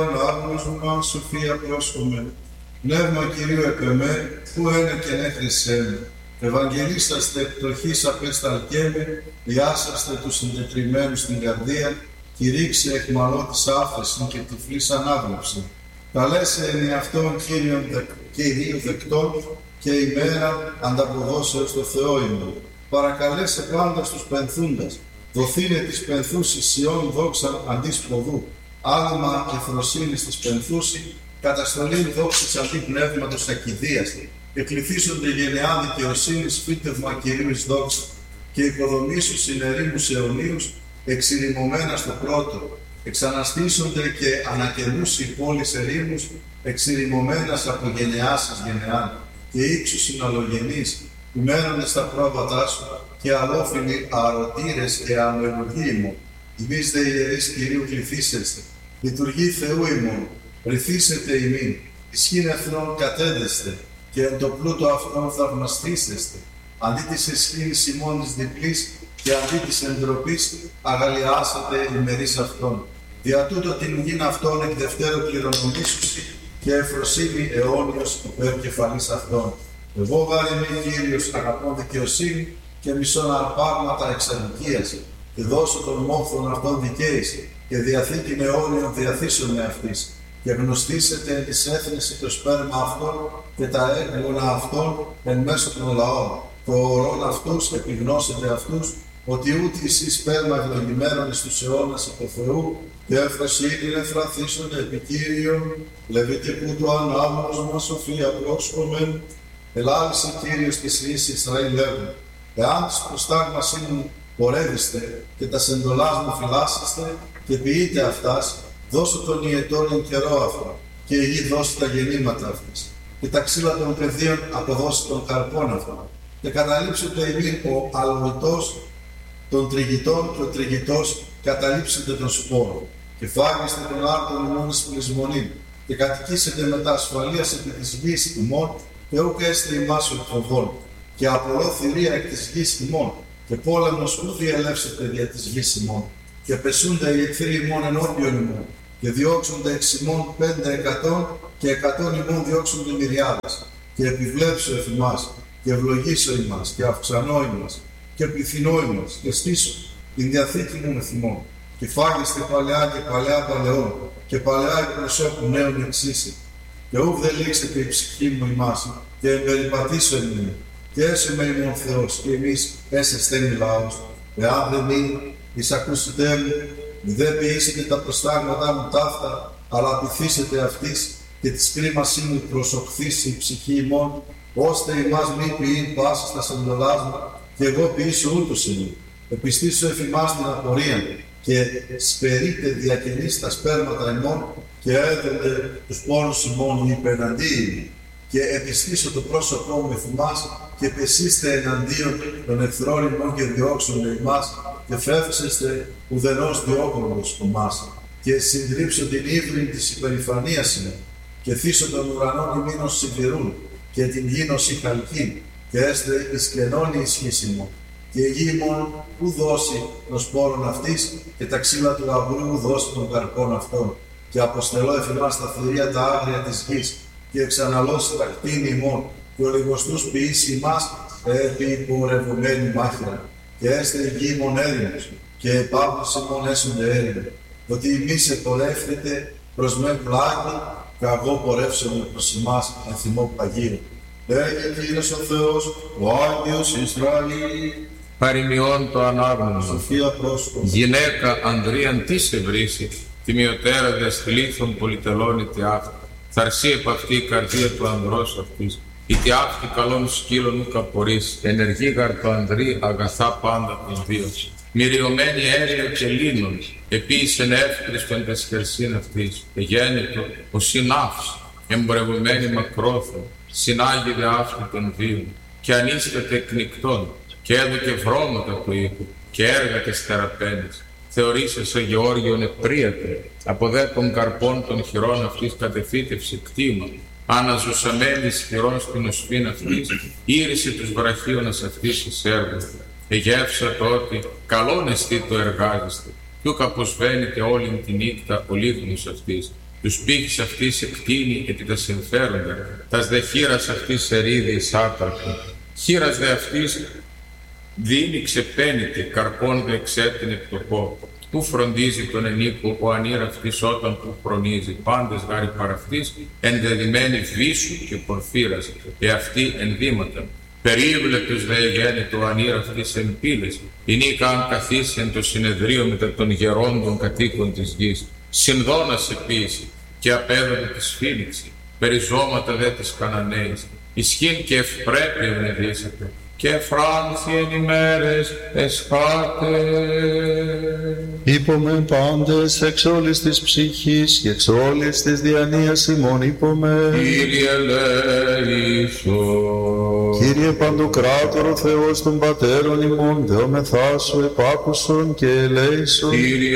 Άγνωσμα, σοφία πρόσχομαι. Πνεύμα Κυρίου επεμέ, που είναι και νέχρησέ. Ευαγγελίσταστε πτωχής απέσταλκέμε, διάσαστε τους συντετριμένους στην καρδία, κηρύξε εκμαλώ της άφεσιν και τυφλής ανάγνωση. Καλέσε εν εαυτόν Κυρίου δεκτών και ημέρα ανταποδώσεως το Θεό ημών. Παρακαλέσε πάντα στους πενθούντας, δοθήνε της πενθούσης Σιών δόξαν αντί σποδού. Άλμα και φροσύνης της πενθούση, καταστολήν δόξης αντί πνεύματος ακηδίαστη. Εκληθήσονται γενεά δικαιοσύνης, φύτευμα Κυρίου εις δόξα, και οικοδομήσου συνερήμους αιωνίους, εξηρημωμένα στο πρώτο. Εξαναστήσονται και ανακαινούς οι πόλεις ερήμους, εξηρημωμένας από γενεάς εις γενεάν, και ύψου συναλλογενείς, που μένονται στα πρόβατά σου, και αλόφιλοι αρωτήρες και αμελουργοί ημών. Ημείς δε ιερείς Κυρίου κληθήσεστε, λειτουργεί Θεού ημών, ρηθήσετε ημίν, ισχύν εθνών κατέντεστε, και εν το πλούτο αυτών θαυμαστήσεστε. Αντί της εσχήνης ημών της διπλής και αντί της εντροπής αγαλιάσετε ημερείς αυτών. Δια τούτο την γην αυτών εκ δευτέρου κληρονομήσουσι και εφροσύνη αιώνιος υπερκεφαλής αυτών. Εγώ βάρε Κύριος αγαπών δικαιοσύνη και μισών αρπάγματα εξαδικίας, και δώσω των μόχθων αυτών δικαίηση, και διαθήκην αιώνιον διαθήσεων με αυτής. Και γνωστήσετε εν της έθνηση το σπέρμα αυτών και τα έγγωνα αυτών εν μέσω των λαών. Το ορών αυτούς επιγνώσετε αυτούς, ότι ούτε εσείς σπέρμα ευλογημένων εις τους αιώνας από Θεού, και εφροσύνην εφραθήσονται επί Κύριον, λεβείτε που το ανάγνωσμα σοφία πρόσχομεν. Ελάλησε Κύριος και εσείς Ισραήλ λέγουν, εάν τις προστάγμασί μου πορεύεστε και τα σεντολάς μου φυλάσσεστε και ποιείτε αυτάς, δώσω τον ιετών εν καιρό αυτό, και η γη δώσει τα γεννήματα αυτής, και τα ξύλα των πεδίων αποδώσει των καρπών αυτών, και καταλήψετε ημίν ο αλογητός των τριγητών και ο τριγητός καταλήψετε τον σπόρο, και φάγεστε τον άρτον ημών εις πλεισμονήν, και κατοικήσετε με τα ασφαλείας επί της γης ημών, και ούκ έστε ημάς ο εκφοβών, και απολώ θηρία εκ της γης ημών, και πόλεμος ου διελεύσετε δια της γης ημών, και πεσούνται οι εχθροί ημών ενώπιον ημών, και διώξονται εξ ημών 500 και 100 ημών διώξονται μυριάδες, και επιβλέψω εφ' ημάς, και ευλογήσω ημάς, και αυξανώ ημάς, και πληθυνώ ημάς, και στήσω την διαθήκη μου με θυμών, και φάγεστε παλαιά και παλαιά παλαιών, και παλαιά εκπροσώπου νέων εξήσει, και ούκ δε λήξετε η ψυχή μου ημάς, και εμπεριπατήσω εμείς, και έσαι με ημών Θεός, και εμείς έσαι μη λαός, εάν δεν μείνει, εισακούσετε μου, δεν ποιήσετε τα προστάγματά μου ταύτα, αλλά πειθήσετε αυτής, και της κρίμασή μου προσοχθήσει η ψυχή ημών, ώστε ημάς μη ποιήν πάσης στα σεντολάσμα, και εγώ ποιήσω ούτως ημί. Επιστήσω εφ' ημάς την απορία, και σπερείτε διακαινείς τα σπέρματα ημών, και έδετε τους πόνους ημών υπεναντίοι, και επιστήσω το πρόσωπό μου εφ' ημάς, και πεσίστε εναντίον των εχθρών ημών και διώξονται ημάς, και φεύξεστε ουδενός διώκοντος ομάς, και συντρίψω την ύβριν της υπερηφανίας ημών, και θύσω των ουρανών ημίν ως σιδηρούν, και την γην ως η χαλκήν, και έστε εις κενών η ισχύς ημών, και η γη ημών ου δώσει των σπόρων αυτής, και τα ξύλα του αγρού ου δώσει των καρπών αυτών, και αποστελώ εφ' ημάς τα θηρία τα άγρια της γης, και εξαναλώσει τα κτίνη ημών, και ο λιγοστούς ποιήσει ημάς επί υπορευωμένη μάχηρα, και έστε η γη ημών έρημος, και επάπτωση ημών έσονται έρημοι, ότι εμείς επορεύθετε προς με πλάγι, και εγώ πορεύσομαι προς ημάς εν θυμό παγίου. Λέγε Κύριος ο Θεός, ο Άγιος Ισραήλ, παροιμιών το ανάγνωσμα. σοφία πρόσχομαι. Γυναίκα Ανδρίαν τι σε βρήσει, τιμιωτέρα δε θλίθων πολυτελώνεται αυτή. Θαρσεί επ' αυτή η καρδία του ανδρός αυτής. Η τι αυτή καλών σκύλων ου καπορείς, ενεργή γαρ το Ανδρή αγαθά πάντα την βίωση. Μυριωμένη αέριο και λίνων, επίσεν εύκριστον τες χερσίν αυτής. Εγέννητο ο συνάφς, εμπορευμένη μακρόθρο, συνάγεται αυτή των βίων, και ανίσταται εκνικτών, και έδωκε βρώματα του οίκου, και έργα θεραπαίνεις. Θεωρήσεσαι Γεώργιον επρίατε, από δε των καρπών των χειρών αυτής κατεφύτευσε κτήμα, αναζουσαμένης χειρών στην οσφήν αυτής, ήρυσε τους βραχίωνας αυτής εις έργο. Εγεύσα το ότι καλόν εστί το εργάζεστε, κι ούκ αποσβαίνεται όλην τη νύχτα ο λίγνος αυτής, τους πύχης αυτής εκτείνει και τα συμφέροντα, τας δε χείρας αυτής ερίδη εις άταρχο. Χείρας δε αυτής δίνει ξεπαίνεται, καρπών δε εξέτεινε πτωχό. Πού φροντίζει τον ενίκο ο ανήρα αυτής όταν που φρονίζει, πάντες γάρι παραυτής, ενδεδειμένη βίσου και πορφύρας, εαυτή ενδύματα. Περίβλεπτος δε γέννητο ο ανήρα αυτής εν πύλες, εινίκα αν καθίσει εν το συνεδρίο μετά των γερόντων κατοίκων της γης. Συνδώνας επίσης και απέδονται της φήνιξη, περιζώματα δε της Καναναίης, ισχύν και ευπρέπειον εδίσατε, και φράνθη εν ημέρες εσχάτε. Είπομεν πάντες εξ όλης της ψυχής και εξ όλης της διανοίας ημών είπομεν. Κύριε ελέησον. Κύριε Παντοκράτορο Θεός των Πατέρων ημών, δεόμεθά σου επάκουσον και ελέησον. Κύριε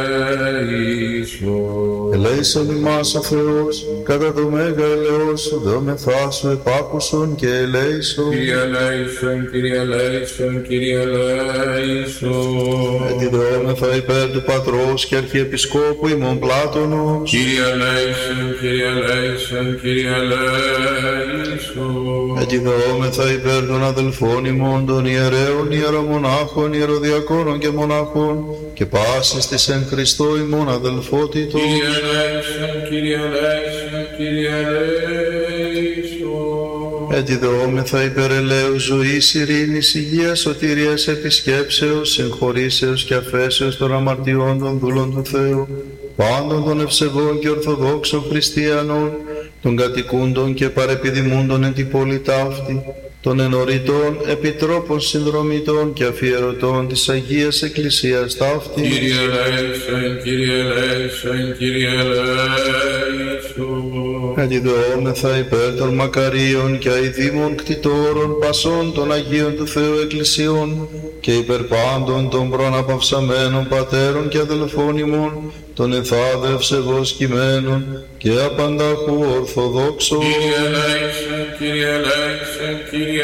ελέησον. Ελέησον ημάς ο Θεός, κατά το μέγα ελεός σου, δεόμεθά σου επάκουσον και ελέησον. Κύριε ελέησον. Κύριε ελέησον, Κύριε ελέησον. Ετιδεόμεθα υπέρ του Πατρός και Αρχιεπισκόπου ημών Πλάτωνος. Κύριε ελέησον, Κύριε ελέησον, Κύριε ελέησον. Ετιδεόμεθα υπέρ των αδελφών ημών των ιερέων, ιερομονάχων, ιεροδιακόνων και μοναχών και πάσης της εν Χριστώ ημών αδελφότητος. Κύριε ελέησον, Κύριε ελέησον, Κύριε ελέησον. Ετιδεόμεθα υπέρ ελέους ζωής, ειρήνης, υγείας, σωτηρίας, επισκέψεως, συγχωρήσεως και αφέσεως των αμαρτιών των δούλων του Θεού, πάντων των ευσεβών και ορθοδόξων χριστιανών, των κατοικούντων και παρεπιδημούντων εν την πόλη ταύτη, των ενωριτών επιτρόπων συνδρομητών και αφιερωτών της Αγίας Εκκλησίας ταύτη. Κύριε ελέησον, Κύριε ελέησον, Κύριε ελέησον. Αντιδεόμεθα υπέρ των μακαρίων και αηδήμων κτητόρων πασών των Αγίων του Θεού Εκκλησιών και υπέρ πάντων των προαναπαυσαμένων πατέρων και αδελφών ημών, των εθάδε ευσεβώς κειμένων και απανταχού ορθοδόξων. Κύριε ελέησον, Κύριε ελέησον, Κύριε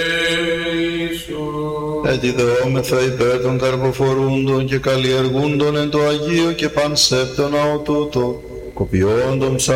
ελέησον. Ετιδεόμεθα υπέρ των καρποφορούντων και καλλιεργούντων εν το Αγίο και πανσέπτον ναό τούτο, κοπιών των